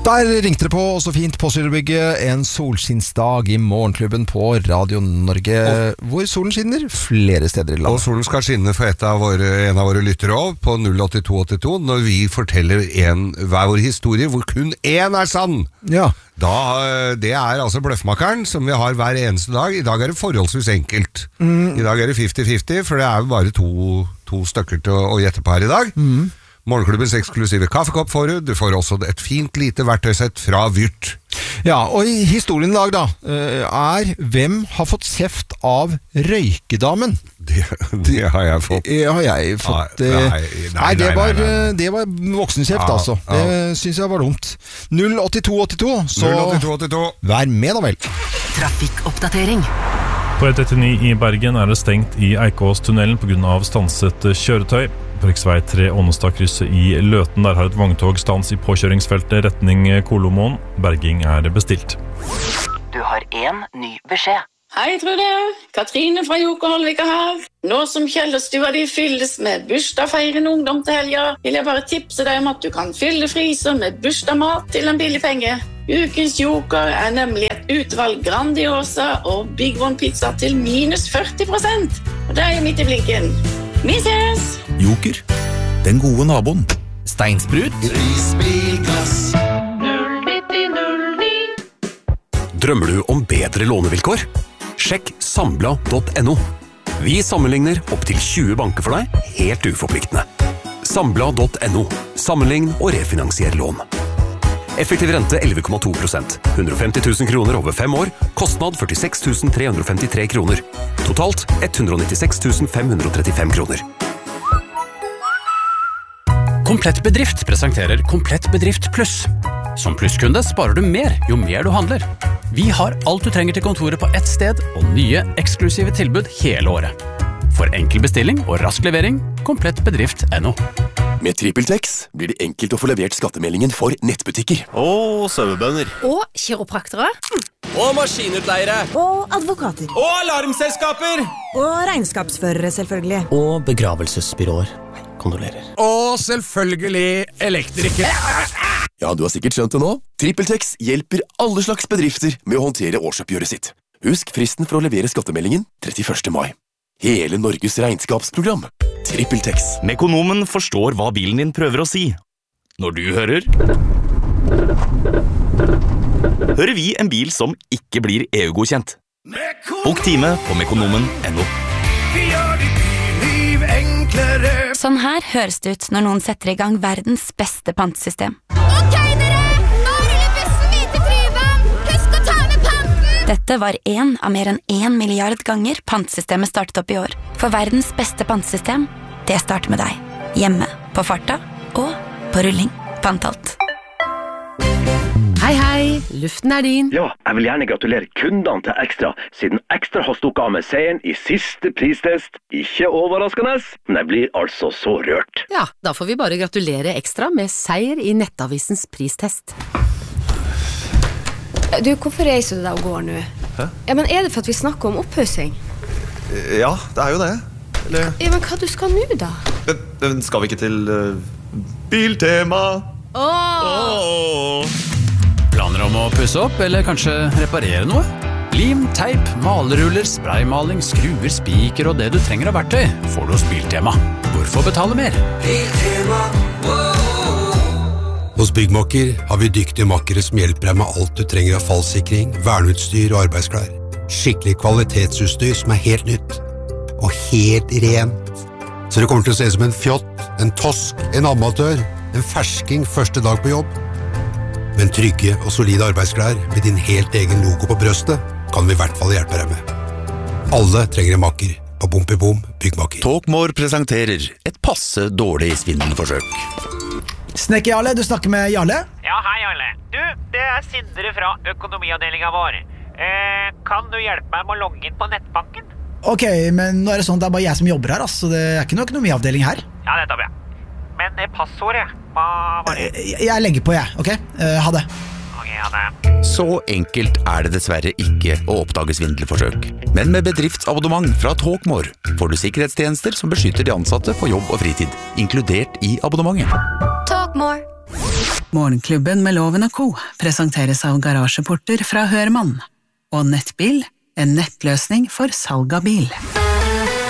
Der ringte det på, og så fint på Sylebygget, en solskinnsdag I morgenklubben på Radio Norge, hvor solen skinner flere steder I landet. Og solen skal skinne for en av våre lyttere også, på 08282, når vi forteller hver vår historie, hvor kun én sann. Ja. Det altså Bløffmakeren, som vi har hver eneste dag. I dag det forholdsvis enkelt. I dag det 50-50, for det jo bare to stykker til å gjette på her I dag. Morgenklubbens eksklusive kaffekopp får du får også et fint lite verktøysett fra Vyrt. Ja, og I historien I dag da, hvem har fått kjeft av røykedamen? Det har jeg fått. Det har jeg fått. Nei, det var voksenkjeft altså. Det synes jeg var dumt. 08282, så 08282. Vær med da vel. Trafikkoppdatering. På E39 I Bergen det stengt I Eikåstunnelen på grunn av stanset kjøretøy. På riksvei 3 Ånestadkrysset I Løten der har et vogntog stans I påkjøringsfeltet retning Kolomoen. Berging bestilt. Du har en ny beskjed. Hei, Trude. Katrine fra Joker Holvika her. Nå som Kjellerstua di fylles med bursdagsfeirende ungdom til helga, vil jeg bare tipse deg om at du kan fylle fryser med bursdagsmat til en billig penge. Ukens Joker nemlig et utvalg Grandiosa og Big One pizza til minus 40%. Og det midt I blinken. Vi ses! Joker, den gode naboen. Steinsprut. Prisbilglass 09009. Drømmer du om bedre lånevilkår? Sjekk Sambla.no. Vi sammenligner opp til 20 banker for deg, helt uforpliktende. Sambla.no. Sammenlign og refinansier lån. Effektiv rente 11,2%. 150 000 kroner over 5 år. Kostnad 46 353 kroner. Totalt 196 535 kroner. Komplett Bedrift presenterer Komplett Bedrift Pluss. Som plusskunde sparer du mer jo mer du handler. Vi har alt du trenger til kontoret på ett sted, og nye, eksklusive tilbud hele året. For enkel bestilling og rask levering, komplettbedrift.no. Med TrippelTex blir det enkelt å få levert skattemeldingen for nettbutikker. Og sauebønder. Og kiropraktere. Og maskinutleiere. Og advokater. Og alarmselskaper. Og regnskapsførere, selvfølgelig. Og begravelsesbyråer. Kondolerer. Og selvfølgelig elektrikere. Ja, du har sikkert skjønt det nå. TrippelTex hjelper alle slags bedrifter med å håndtere årsoppgjøret sitt. Husk fristen for å levere skattemeldingen 31. mai. Hele Norges regnskapsprogram. TrippelTex. Mekonomen forstår hva bilen din prøver å si. Når du hører vi en bil som ikke blir EU-godkjent. Bok time på mekonomen.no. Vi gjør ditt liv enklere. Sånn her høres det ut når noen setter I gang verdens beste pantesystem. Ok dere, nå ruller bussen hvite tryven. Husk å ta med panten. Dette var en av mer enn 1 milliard ganger pantesystemet startet opp I år. For verdens beste pantesystem, det starter med deg. Hjemme, på farta og på rulling. Pantalt. Hei, hei. Luften din. Ja, jeg vil gjerne gratulere kundene til Ekstra, siden Ekstra har stukket av med seieren I siste pristest. Ikke overraskende, men jeg blir altså så rørt. Ja, da får vi bare gratulere Ekstra med seier I Nettavisens pristest. Du, hvorfor reiser du deg og går nå? Hæ? Ja, men det for at vi snakker om opphøsing? Ja, det jo det. Eller... Ja, men hva du skal nå da? Men skal vi ikke til Biltema? Planer om å pusse opp, eller kanskje reparere noe? Lim, teip, maleruller, spraymaling, skruer, spiker og det du trenger av verktøy får du hos Biltema. Hvorfor betale mer? Biltema, Hos Byggmakker har vi dyktige makkere som hjelper deg med alt du trenger av fallsikring, verneutstyr og arbeidsklær. Skikkelig kvalitetsutstyr som helt nytt. Og helt rent. Så det kommer til å se ut som en fjott, en tosk, en amatør, en fersking første dag på jobb. Men trygge og solide arbeidsklær med din helt egen logo på brøstet kan vi I hvert fall hjelpe deg med. Alle trenger en makker på Bom Byggmakker. Talkmore presenterer et passe dårlig svindelforsøk. Snekker Jarle, du snakker med Jarle? Ja, hei Jarle. Du, det Sindre fra økonomiavdelingen vår. Kan du hjelpe meg med å logge inn på nettbanken? Ok, men nå det sånn at det bare jeg som jobber her, så det ikke noen økonomiavdeling her. Ja, det tar vi. Men passordet, hva var det? Jeg legger på, ok? Ha det. Ok, ha det. Så enkelt det dessverre ikke å oppdage svindelforsøk. Men med bedriftsabonnement fra Talkmore får du sikkerhetstjenester som beskytter de ansatte på jobb og fritid, inkludert I abonnementet. Talkmore. Morgenklubben med Loven og Co. presenteres av garasjeporter fra Hørmann. Og Nettbil, en nettløsning for salg av bil.